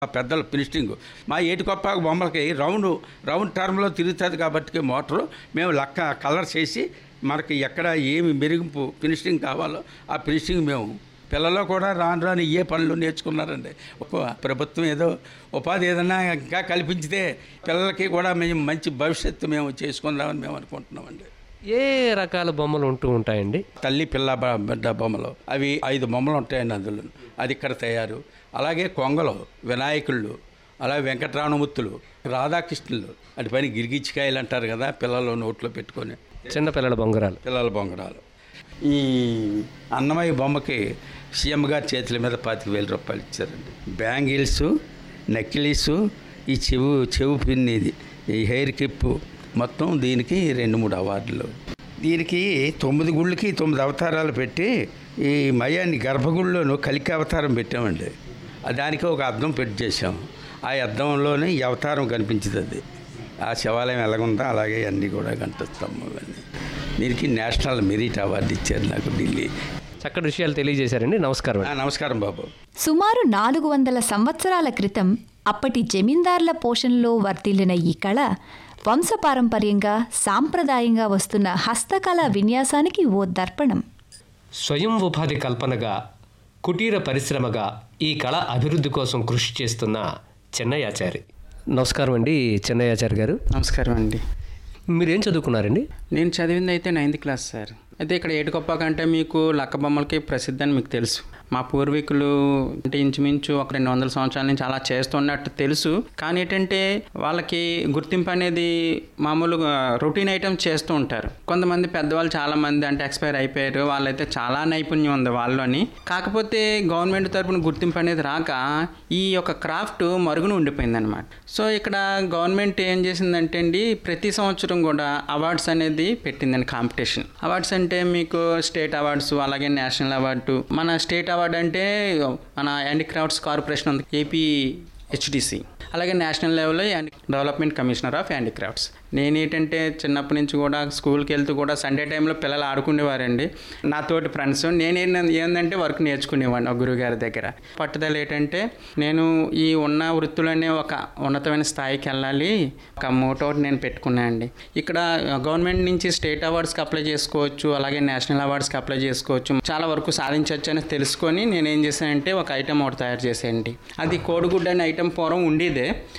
ఆ పెద్దల ఫినిషింగ్ మా ఏటికొప్పాక బొమ్మలకి రౌండ్ టర్మ్లో తిరుగుతుంది కాబట్టి మోటరు మేము కలర్ చేసి మనకి ఎక్కడ ఏమి మెరుగుపు ఫినిషింగ్ కావాలో ఆ ఫినిషింగ్ మేము పిల్లలు కూడా రాను ఏ పనులు నేర్చుకున్నారండి. ప్రభుత్వం ఏదో ఉపాధి ఏదైనా ఇంకా కల్పించితే పిల్లలకి కూడా మేము మంచి భవిష్యత్తు మేము చేసుకుందామని మేము అనుకుంటున్నామండి. ఏ రకాల బొమ్మలు ఉంటూ ఉంటాయండి? తల్లి పిల్ల బిడ్డ బొమ్మలు అవి 5 బొమ్మలు ఉంటాయండి అందులో. అది ఇక్కడ తయారు. అలాగే కొంగలు, వినాయకుళ్ళు, అలాగే వెంకటరామమూర్తులు, రాధాకృష్ణులు, అటుపైన గిరిగిచ్చికాయలు అంటారు కదా పిల్లలు నోట్లో పెట్టుకొని, చిన్న పిల్లల బొంగరాలు. ఈ అన్నమయ్య బొమ్మకి సీఎం గారి చేతుల మీద 25,000 రూపాయలు ఇచ్చారండి. బ్యాంగిల్స్, నెక్లెస్, ఈ చెవు పిన్, ఈ హెయిర్ క్లిప్, మొత్తం దీనికి 2-3 అవార్డులు. దీనికి 9 గుళ్ళకి 9 అవతారాలు పెట్టి ఈ మయాన్ని గర్భగుడిలోనూ కలికి అవతారం పెట్టామండి. దానికి ఒక అద్దం పెట్టి చేసాం. ఆ అద్దంలోనే ఈ అవతారం కనిపించింది. ఆ శివాలయం ఎలాగుందో అలాగే అన్నీ కూడా కనిపిస్తాము. అవన్నీ దీనికి నేషనల్ మెరిట్ అవార్డు ఇచ్చారు నాకు ఢిల్లీ. చక్కటి విషయాలు తెలియజేశారండి. నమస్కారం. నమస్కారం బాబు. సుమారు 400 సంవత్సరాల క్రితం అప్పటి జమీందార్ల పోషణలో వర్ధిల్లిన ఈ కళ వంశపారంపర్యంగా సాంప్రదాయంగా వస్తున్న హస్తకళా విన్యాసానికి ఓ దర్పణం. స్వయం ఉపాధి కల్పనగా, కుటీర పరిశ్రమగా ఈ కళ అభివృద్ధి కోసం కృషి చేస్తున్న చెన్నయాచారి. నమస్కారం అండి చెన్నయాచారి గారు. నమస్కారం అండి. మీరేం చదువుకున్నారండి? నేను చదివింది అయితే 9th క్లాస్ సార్. అయితే ఇక్కడ ఏటికొప్పాక అంటే మీకు లక్క బొమ్మలకి ప్రసిద్ధి అని మీకు తెలుసు. మా పూర్వీకులు అంటే ఇంచుమించు ఒక 200 సంవత్సరాల నుంచి అలా చేస్తున్నట్టు తెలుసు. కానీ ఏంటంటే వాళ్ళకి గుర్తింపు అనేది మామూలుగా రొటీన్ ఐటమ్ చేస్తూ ఉంటారు. కొంతమంది పెద్దవాళ్ళు చాలామంది అంటే ఎక్స్పైర్ అయిపోయారు. వాళ్ళైతే చాలా నైపుణ్యం ఉంది వాళ్ళని. కాకపోతే గవర్నమెంట్ తరపున గుర్తింపు అనేది రాక ఈ యొక్క క్రాఫ్ట్ మరుగున ఉండిపోయింది అనమాట. సో ఇక్కడ గవర్నమెంట్ ఏం చేసిందంటే అండి, ప్రతి సంవత్సరం కూడా అవార్డ్స్ అనేది పెట్టిందండి. కాంపిటీషన్ అవార్డ్స్ అంటే మీకు స్టేట్ అవార్డ్స్, అలాగే నేషనల్ అవార్డు. మన స్టేట్ అవార్డు అంటే మన హ్యాండిక్రాఫ్ట్స్ కార్పొరేషన్ ఉంది, APHDC. అలాగే నేషనల్ లెవెల్లో డెవలప్మెంట్ కమిషనర్ ఆఫ్ హ్యాండిక్రాఫ్ట్స్. నేనేంటంటే చిన్నప్పటి నుంచి కూడా స్కూల్కి వెళ్తూ కూడా సండే టైంలో పిల్లలు ఆడుకునేవారండి నాతోటి ఫ్రెండ్స్. ఏంటంటే వర్క్ నేర్చుకునేవాడిని ఒక గురువుగారి దగ్గర. పట్టుదల ఏంటంటే నేను ఈ ఉన్న వృత్తులోనే ఒక ఉన్నతమైన స్థాయికి వెళ్ళాలి, ఒక మోటో నేను పెట్టుకున్నాను అండి. ఇక్కడ గవర్నమెంట్ నుంచి స్టేట్ అవార్డ్స్కి అప్లై చేసుకోవచ్చు, అలాగే నేషనల్ అవార్డ్స్కి అప్లై చేసుకోవచ్చు, చాలా వరకు సాధించవచ్చు అని తెలుసుకొని నేను ఏం చేశానంటే ఒక ఐటమ్ ఒకటి తయారు చేసేయండి. అది కోడిగుడ్డు అనే ఐటమ్ పూర్వం ఉండేదే.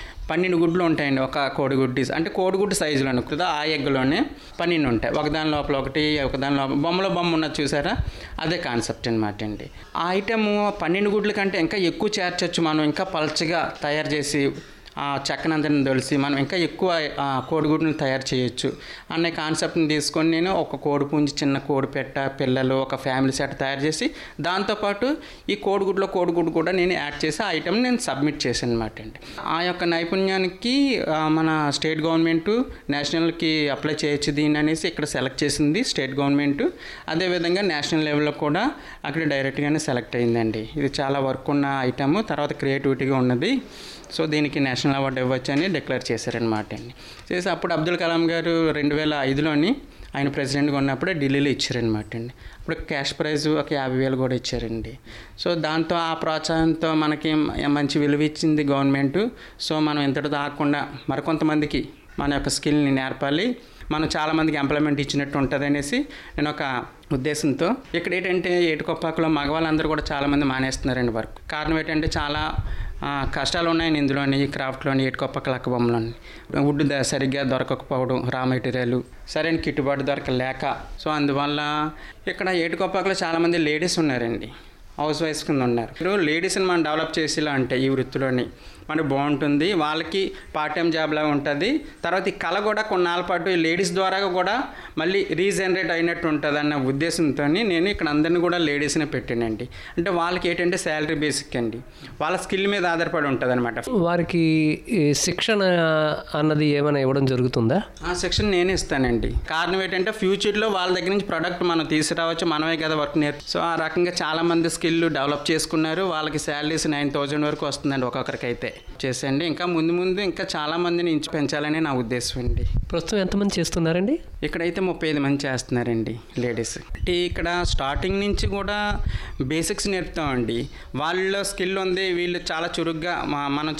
12 గుడ్లు ఉంటాయండి ఒక కోడిగుడ్డు. అంటే కోడిగుడ్డు సైజులో అనుకుందా, ఆ ఎగ్లోనే 12 ఉంటాయి. ఒకదాని లోపల ఒకటి, ఒకదాని లోపల బొమ్మ ఉన్నది చూసారా, అదే కాన్సెప్ట్ అనమాట అండి. ఆ ఐటము 12 గుడ్ల కంటే ఇంకా ఎక్కువ చేర్చచ్చు. మనం ఇంకా పల్చగా తయారు చేసి ఆ చెక్కనందరిని తొలిసి మనం ఇంకా ఎక్కువ కోడిగుడ్డుని తయారు చేయొచ్చు అనే కాన్సెప్ట్ని తీసుకొని నేను ఒక కోడిపుంజి, చిన్న కోడిపెట్ట, పిల్లలు, ఒక ఫ్యామిలీ సెట్ తయారు చేసి దాంతోపాటు ఈ కోడిగుడ్డు కూడా నేను యాడ్ చేసి ఆ ఐటమ్ నేను సబ్మిట్ చేశాను అనమాట అండి. ఆ యొక్క నైపుణ్యానికి మన స్టేట్ గవర్నమెంట్ నేషనల్కి అప్లై చేయొచ్చు దీన్ని అనేసి ఇక్కడ సెలెక్ట్ చేసింది స్టేట్ గవర్నమెంట్. అదేవిధంగా నేషనల్ లెవెల్లో కూడా అక్కడ డైరెక్ట్గానే సెలెక్ట్ అయిందండి. ఇది చాలా వర్క్ ఉన్న ఐటమ్, తర్వాత క్రియేటివిటీగా ఉన్నది. సో దీనికి నేషనల్ అవార్డు ఇవ్వచ్చు అని డిక్లేర్ చేశారనమాట అండి. చేసి అప్పుడు అబ్దుల్ కలాం గారు 2005లోని ఆయన ప్రెసిడెంట్గా ఉన్నప్పుడే ఢిల్లీలో ఇచ్చారనమాట అండి. అప్పుడు క్యాష్ ప్రైజ్ ఒక 50,000 కూడా ఇచ్చారండి. సో దాంతో ఆ ప్రోత్సాహంతో మనకి మంచి విలువ ఇచ్చింది గవర్నమెంట్. సో మనం ఇంతటితో ఆగకుండా మరికొంతమందికి మన యొక్క స్కిల్ని నేర్పాలి, మనం చాలామందికి ఎంప్లాయ్మెంట్ ఇచ్చినట్టు ఉంటుంది అనేసి నేను ఒక ఉద్దేశంతో ఇక్కడ ఏంటంటే ఏటికొప్పాకలో మగవాళ్ళందరూ కూడా చాలామంది మానేస్తున్నారండి వర్క్. కారణం ఏంటంటే చాలా కష్టాలు ఉన్నాయని ఇందులోని, ఈ క్రాఫ్ట్లోని, ఏటికొప్పాక లక్క బొమ్మలోని. వుడ్ సరిగ్గా దొరకకపోవడం, రా మెటీరియల్ సరైన గిట్టుబాటు దొరకలేక. సో అందువల్ల ఇక్కడ ఏటికొప్పాకలో చాలామంది లేడీస్ ఉన్నారండి, హౌస్ వైఫ్స్ కింద ఉన్నారు. ఇప్పుడు లేడీస్ని మనం డెవలప్ చేసేలా అంటే ఈ వృత్తిలోని మనకి బాగుంటుంది, వాళ్ళకి పార్ట్ టైం జాబ్ లాగా ఉంటుంది. తర్వాత ఈ కళ కూడా కొన్నాళ్ళ పాటు ఈ లేడీస్ ద్వారా కూడా మళ్ళీ రీజనరేట్ అయినట్టు ఉంటుంది అన్న ఉద్దేశంతో నేను ఇక్కడ అందరినీ కూడా లేడీస్నే పెట్టానండి. అంటే వాళ్ళకి ఏంటంటే శాలరీ బేసిక్ అండి, వాళ్ళ స్కిల్ మీద ఆధారపడి ఉంటుంది అనమాట. వారికి శిక్షణ అన్నది ఏమైనా ఇవ్వడం జరుగుతుందా? ఆ శిక్షణ నేనే ఇస్తానండి. కారణం ఏంటంటే ఫ్యూచర్లో వాళ్ళ దగ్గర నుంచి ప్రోడక్ట్ మనం తీసుకురావచ్చు, మనమే కదా వర్క్ సో ఆ రకంగా చాలామంది స్కిల్ డెవలప్ చేసుకున్నారు. వాళ్ళకి శాలరీస్ 9,000 వరకు వస్తుందండి ఒక్కొక్కరికి అయితే చేసేయండి. ఇంకా ముందు ఇంకా చాలా మందిని పెంచాలని నా ఉద్దేశం అండి. ప్రస్తుతం ఎంతమంది చేస్తున్నారండి? ఇక్కడైతే 35 మంది చేస్తున్నారండి లేడీస్. అంటే ఇక్కడ స్టార్టింగ్ నుంచి కూడా బేసిక్స్ నేర్పుతామండి. వాళ్ళ స్కిల్ ఉంది, వీళ్ళు చాలా చురుగ్గా మనం